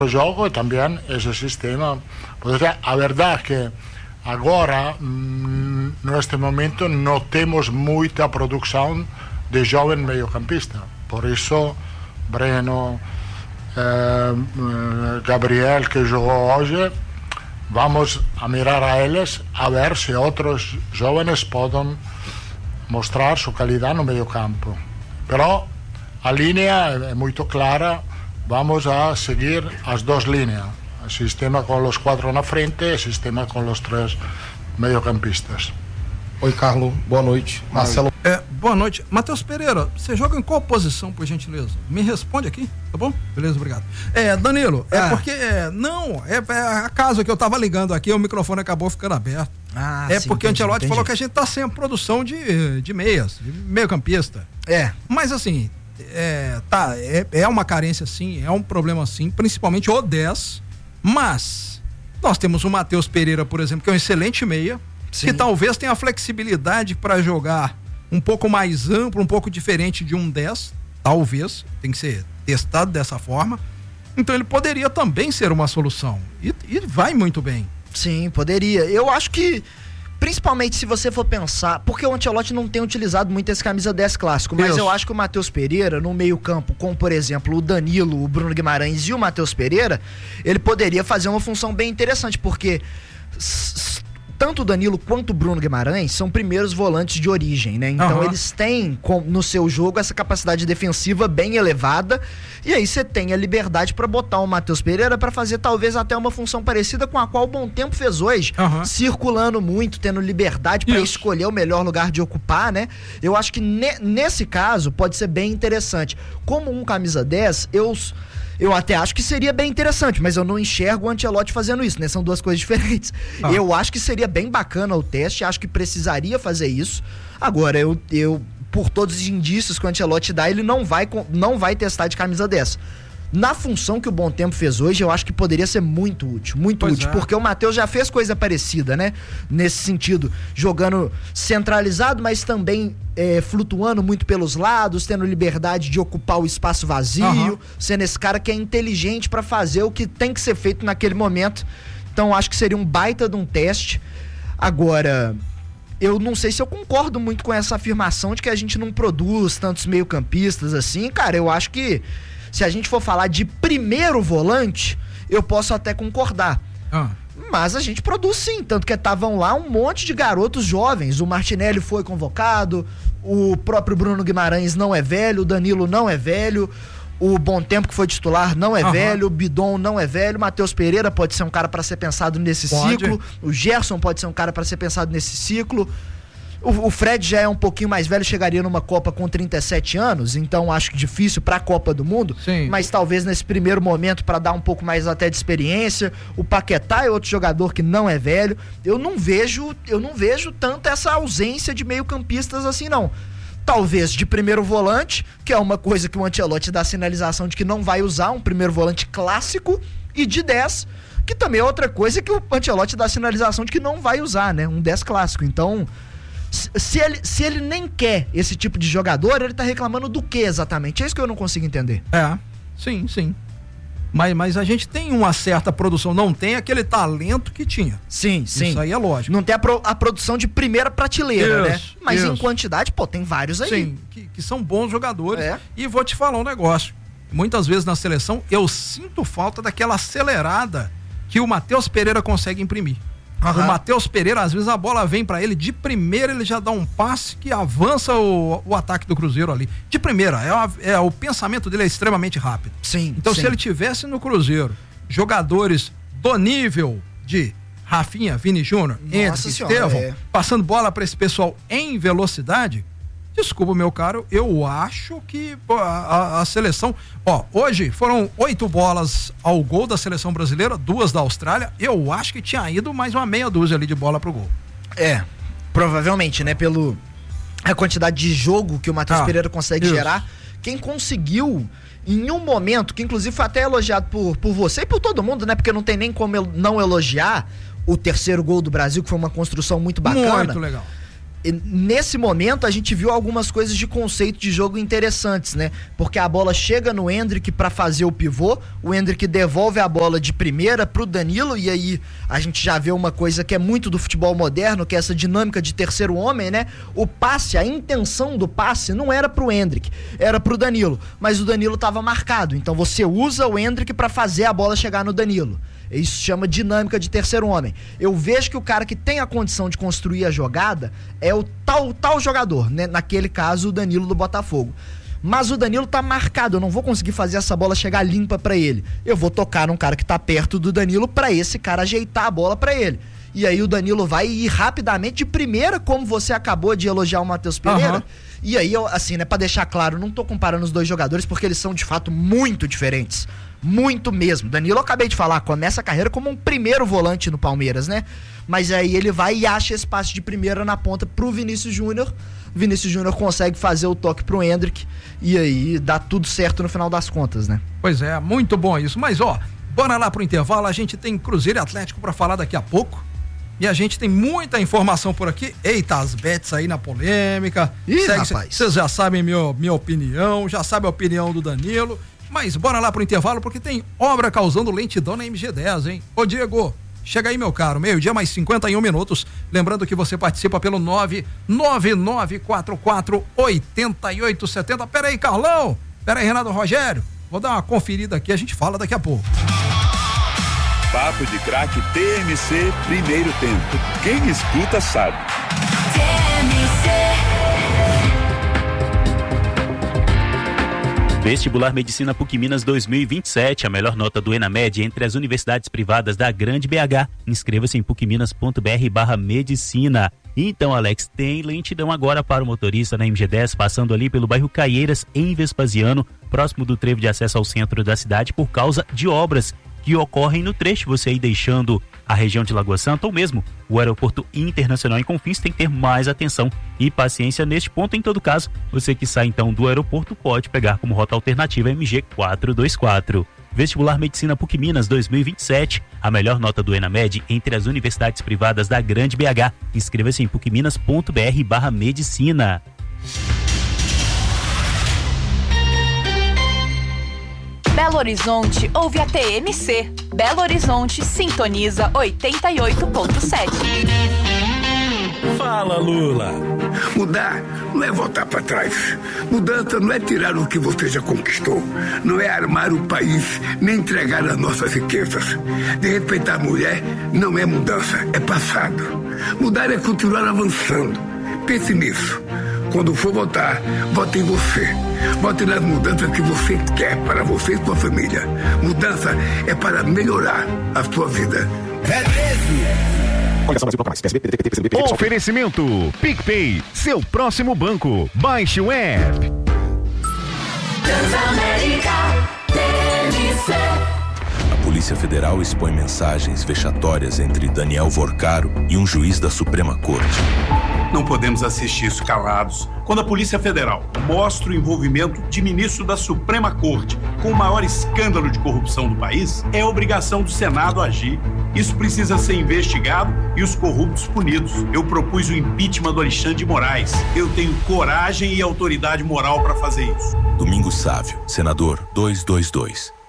jogo e também esse sistema. A verdade é que agora, neste momento, não temos muita produção de jovem meio-campista. Por isso, Breno, Gabriel, que jogou hoje, vamos a mirar a eles a ver se outros jovens podem mostrar sua qualidade no meio-campo. Pero a linha é muito clara, vamos a seguir as duas linhas. O sistema com os 4 na frente e o sistema com os 3 meio-campistas. Oi, Carlos, boa noite. Marcelo. Boa noite. Matheus Pereira, você joga em qual posição, por gentileza? Me responde aqui, tá bom? Beleza, obrigado. Danilo, porque a casa que eu tava ligando aqui, o microfone acabou ficando aberto. Sim, porque o Ancelotti falou que a gente tá sem produção de meias, de meio-campista. Mas assim, é uma carência sim, é um problema sim, principalmente o 10, mas nós temos o Matheus Pereira, por exemplo, que é um excelente meia, sim, que talvez tenha a flexibilidade para jogar um pouco mais amplo, um pouco diferente de um 10, talvez, tem que ser testado dessa forma. Então ele poderia também ser uma solução e vai muito bem. Sim, poderia. Eu acho que, principalmente se você for pensar, porque o Ancelotti não tem utilizado muito esse camisa 10 clássico, mas eu acho que o Matheus Pereira, no meio campo, com, por exemplo, o Danilo, o Bruno Guimarães e o Matheus Pereira, ele poderia fazer uma função bem interessante, porque tanto o Danilo quanto o Bruno Guimarães são primeiros volantes de origem, né? Então eles têm no seu jogo essa capacidade defensiva bem elevada, e aí você tem a liberdade para botar o Matheus Pereira para fazer talvez até uma função parecida com a qual o Bom Tempo fez hoje, circulando muito, tendo liberdade para escolher o melhor lugar de ocupar, né? Eu acho que nesse caso pode ser bem interessante. Como um camisa 10, eu até acho que seria bem interessante, mas eu não enxergo o Ancelotti fazendo isso, né? São duas coisas diferentes. Eu acho que seria bem bacana o teste, acho que precisaria fazer isso. Agora, eu por todos os indícios que o Ancelotti dá, ele não vai testar de camisa 10. Na função que o Bom Tempo fez hoje, eu acho que poderia ser muito útil, porque o Matheus já fez coisa parecida, né? Nesse sentido, jogando centralizado, mas também flutuando muito pelos lados, tendo liberdade de ocupar o espaço vazio, sendo esse cara que é inteligente para fazer o que tem que ser feito naquele momento. Então, acho que seria um baita de um teste. Agora, eu não sei se eu concordo muito com essa afirmação de que a gente não produz tantos meio-campistas assim. Cara, eu acho que se a gente for falar de primeiro volante, eu posso até concordar. Mas a gente produz sim, tanto que estavam lá um monte de garotos jovens. O Martinelli foi convocado, o próprio Bruno Guimarães não é velho, o Danilo não é velho, o Bom Tempo que foi titular não é velho, o Bidon não é velho, o Matheus Pereira pode ser um cara para ser pensado nesse ciclo, o Gerson pode ser um cara para ser pensado nesse ciclo. O Fred já é um pouquinho mais velho, chegaria numa Copa com 37 anos, então acho que difícil pra Copa do Mundo, mas talvez nesse primeiro momento para dar um pouco mais até de experiência. O Paquetá é outro jogador que não é velho. Eu não vejo tanto essa ausência de meio-campistas assim, não. Talvez de primeiro volante, que é uma coisa que o Ancelotti dá sinalização de que não vai usar, um primeiro volante clássico, e de 10, que também é outra coisa que o Ancelotti dá sinalização de que não vai usar, né? Um 10 clássico. Então, se ele nem quer esse tipo de jogador, ele tá reclamando do que exatamente? É isso que eu não consigo entender. Sim. Mas a gente tem uma certa produção, não tem aquele talento que tinha. Sim. Isso aí é lógico. Não tem a produção de primeira prateleira, né? Mas em quantidade, tem vários aí. Sim, que são bons jogadores. E vou te falar um negócio. Muitas vezes na seleção, eu sinto falta daquela acelerada que o Matheus Pereira consegue imprimir. O Matheus Pereira, às vezes a bola vem pra ele, de primeira ele já dá um passe que avança o ataque do Cruzeiro ali. De primeira, o pensamento dele é extremamente rápido. Então se ele tivesse no Cruzeiro jogadores do nível de Rafinha, Vini Júnior, Henrique, Estevão, passando bola pra esse pessoal em velocidade, desculpa, meu caro, eu acho que a seleção, hoje foram 8 bolas ao gol da seleção brasileira, 2 da Austrália. Eu acho que tinha ido mais uma meia dúzia ali de bola pro gol. Provavelmente, né, pelo a quantidade de jogo que o Matheus Pereira consegue gerar. Quem conseguiu em um momento, que inclusive foi até elogiado por você e por todo mundo, né, porque não tem nem como não elogiar o terceiro gol do Brasil, que foi uma construção muito bacana. Muito legal. nesse momento a gente viu algumas coisas de conceito de jogo interessantes, né? Porque a bola chega no Endrick para fazer o pivô, o Endrick devolve a bola de primeira pro Danilo, e aí a gente já vê uma coisa que é muito do futebol moderno, que é essa dinâmica de terceiro homem, né? O passe, a intenção do passe não era pro Endrick, era pro Danilo, mas o Danilo tava marcado, então você usa o Endrick para fazer a bola chegar no Danilo. Isso se chama dinâmica de terceiro homem. Eu vejo que o cara que tem a condição de construir a jogada é o tal jogador, né? Naquele caso, o Danilo do Botafogo. Mas o Danilo tá marcado, eu não vou conseguir fazer essa bola chegar limpa pra ele. Eu vou tocar num cara que tá perto do Danilo pra esse cara ajeitar a bola pra ele. E aí o Danilo vai ir rapidamente de primeira, como você acabou de elogiar o Matheus Pereira. Uhum. E aí, assim, né, pra deixar claro, não tô comparando os dois jogadores porque eles são de fato muito diferentes. Muito mesmo. Danilo, eu acabei de falar, começa a carreira como um primeiro volante no Palmeiras, né? Mas aí ele vai e acha esse passe de primeira na ponta pro Vinícius Júnior. Vinícius Júnior consegue fazer o toque pro Endrick e aí dá tudo certo no final das contas, né? Pois é, muito bom isso. Mas ó, bora lá pro intervalo, a gente tem Cruzeiro e Atlético pra falar daqui a pouco. E a gente tem muita informação por aqui. Eita, as bets aí na polêmica. Ih, rapaz. Vocês já sabem minha opinião, já sabem a opinião do Danilo. Mas bora lá pro intervalo, porque tem obra causando lentidão na MG10, hein? Ô Diego, chega aí, meu caro, 12:00 mais 51 minutos. Lembrando que você participa pelo 999448870. Pera aí, Carlão. Pera aí, Renato Rogério. Vou dar uma conferida aqui, a gente fala daqui a pouco. Papo de Craque TMC, primeiro tempo. Quem escuta sabe. Vestibular Medicina PUC Minas 2027, a melhor nota do ENAMED entre as universidades privadas da Grande BH. Inscreva-se em pucminas.br/medicina. Então, Alex, tem lentidão agora para o motorista na MG10, passando ali pelo bairro Caieiras, em Vespasiano, próximo do trevo de acesso ao centro da cidade, por causa de obras que ocorrem no trecho. Você aí deixando a região de Lagoa Santa ou mesmo o aeroporto internacional em Confins, tem que ter mais atenção e paciência neste ponto. Em todo caso, você que sai então do aeroporto pode pegar como rota alternativa MG 424. Vestibular Medicina PUC Minas 2027, a melhor nota do ENAMED entre as universidades privadas da Grande BH. Inscreva-se em pucminas.br/medicina. Belo Horizonte ouve a TMC. Belo Horizonte sintoniza 88.7. Fala, Lula. Mudar não é voltar para trás. Mudança não é tirar o que você já conquistou. Não é armar o país, nem entregar as nossas riquezas. De respeitar a mulher não é mudança, é passado. Mudar é continuar avançando. Pense nisso. Quando for votar, vote em você. Vote nas mudanças que você quer para você e sua família. Mudança é para melhorar a sua vida. É mesmo. Oferecimento PicPay, seu próximo banco. Baixe o app. A Polícia Federal expõe mensagens vexatórias entre Daniel Vorcaro e um juiz da Suprema Corte. Não podemos assistir isso calados. Quando a Polícia Federal mostra o envolvimento de ministro da Suprema Corte com o maior escândalo de corrupção do país, é obrigação do Senado agir. Isso precisa ser investigado e os corruptos punidos. Eu propus o impeachment do Alexandre de Moraes. Eu tenho coragem e autoridade moral para fazer isso. Domingos Sávio, senador 222.